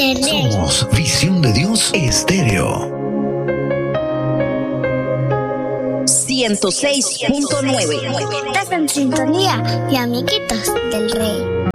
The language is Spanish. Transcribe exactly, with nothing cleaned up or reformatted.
del Rey. Somos Visión de Dios Estéreo. ciento seis punto nueve. Estás en sintonía y amiguitos del Rey.